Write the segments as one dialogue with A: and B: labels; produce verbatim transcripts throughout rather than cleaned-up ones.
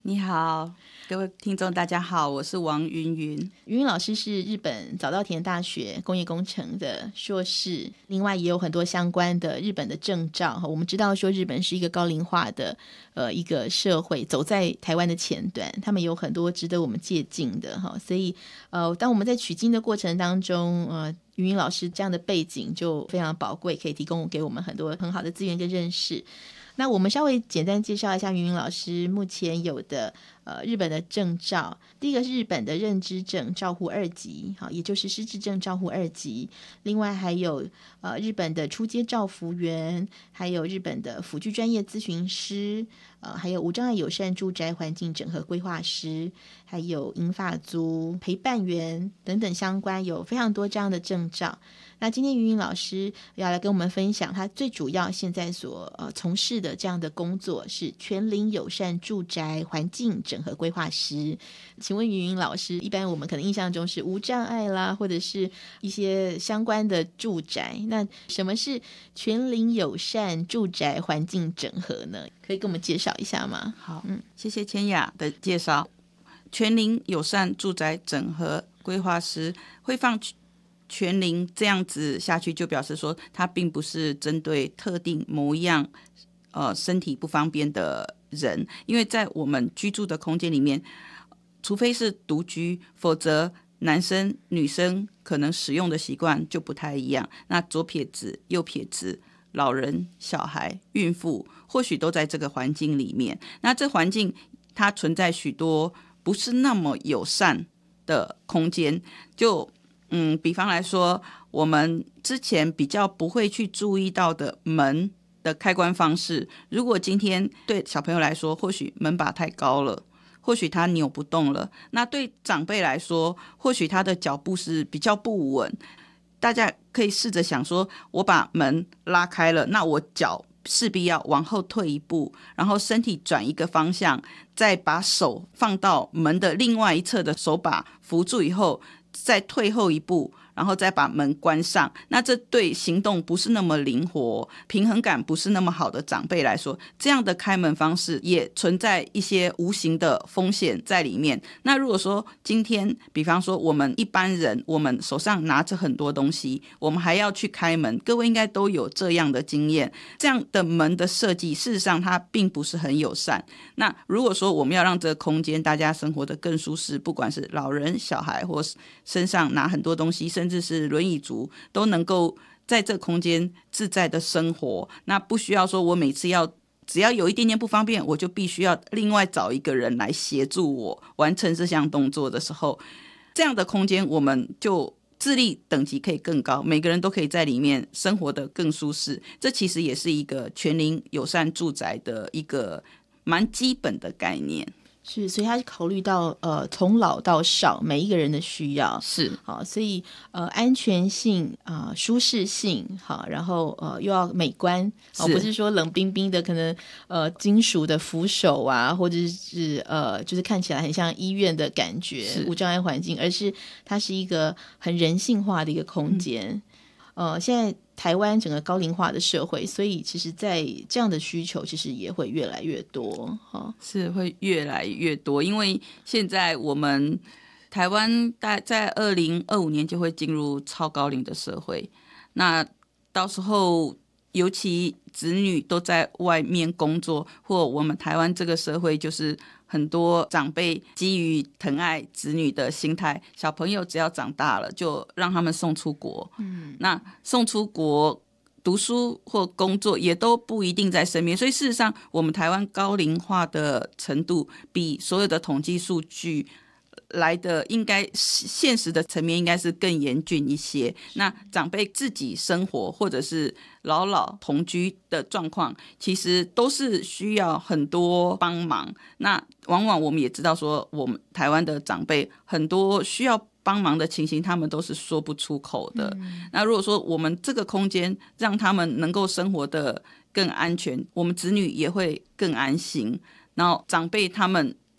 A: 你好，各位听众大家好，我是王云云。
B: 云云老师是日本早稻田大学工业工程的硕士，另外也有很多相关的日本的证照。我们知道说日本是一个高龄化的呃一个社会，走在台湾的前端，他们有很多值得我们借鉴的哈。所以呃，当我们在取经的过程当中，呃，云云老师这样的背景就非常宝贵，可以提供给我们很多很好的资源跟认识。那我们稍微简单介绍一下云云老师目前有的呃日本的证照。第一个是日本的认知症照护二级，好，也就是失智症照护二级。另外还有呃日本的初阶照服员，还有日本的辅具专业咨询师，呃，还有无障碍友善住宅环境整合规划师，还有银发族陪伴员等等相关，有非常多这样的证照。那今天云云老师要来跟我们分享他最主要现在所呃从事的这样的工作是全龄友善住宅环境整合规划师。请问云云老师，一般我们可能印象中是无障碍啦，或者是一些相关的住宅，那什么是全龄友善住宅环境整合呢？可以跟我们介绍一下吗？
A: 好，嗯，谢谢千雅的介绍。全龄友善住宅整合规划师会放全龄这样子下去，就表示说它并不是针对特定某一样呃身体不方便的人，因为在我们居住的空间里面，除非是独居，否则男生女生可能使用的习惯就不太一样。那左撇子、右撇子、老人、小孩、孕妇，或许都在这个环境里面。那这环境它存在许多不是那么友善的空间，就嗯，比方来说，我们之前比较不会去注意到的门的开关方式，如果今天对小朋友来说，或许门把太高了，或许他扭不动了，那对长辈来说，或许他的脚步是比较不稳。大家可以试着想说，我把门拉开了，那我脚势必要往后退一步，然后身体转一个方向，再把手放到门的另外一侧的手把扶住以后，再退后一步，然后再把门关上。那这对行动不是那么灵活、平衡感不是那么好的长辈来说，这样的开门方式也存在一些无形的风险在里面。那如果说今天比方说我们一般人，我们手上拿着很多东西，我们还要去开门，各位应该都有这样的经验。这样的门的设计事实上它并不是很友善。那如果说我们要让这个空间大家生活得更舒适，不管是老人、小孩或是身上拿很多东西，甚至是轮椅族，都能够在这空间自在的生活。那不需要说我每次要只要有一点点不方便，我就必须要另外找一个人来协助我完成这项动作的时候，这样的空间我们就智力等级可以更高，每个人都可以在里面生活得更舒适。这其实也是一个全龄友善住宅的一个蛮基本的概念。
B: 是，所以他考虑到呃从老到少每一个人的需要，
A: 是
B: 好，所以呃安全性啊、呃、舒适性好，然后呃又要美观，哦，不是说冷冰冰的可能呃金属的扶手啊，或者是呃就是看起来很像医院的感觉无障碍环境，而是它是一个很人性化的一个空间。嗯呃，现在台湾整个高龄化的社会，所以其实在这样的需求其实也会越来越多、哦、
A: 是会越来越多，因为现在我们台湾大在二零二五年就会进入超高龄的社会，那到时候尤其子女都在外面工作，或我们台湾这个社会就是很多长辈基于疼爱子女的心态，小朋友只要长大了就让他们送出国，嗯，那送出国读书或工作也都不一定在身边，所以事实上我们台湾高龄化的程度比所有的统计数据来的应该现实的层面应该是更严峻一些。那长辈自己生活或者是老老同居的状况，其实都是需要很多帮忙。那往往我们也知道说，我们台湾的长辈很多需要帮忙的情形，他们都是说不出口的、嗯、那如果说我们这个空间让他们能够生活的更安全，我们子女也会更安心，然后长辈他们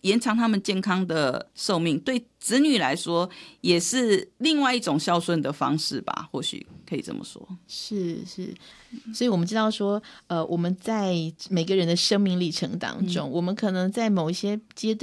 A: 延长他们健康的寿命，对子女来说也是另外一种孝顺的方式吧，或许可以这么说。
B: 是是，所以我们知道说，呃，我们在每个人的生命历程当中，嗯、我们可能在某一些阶段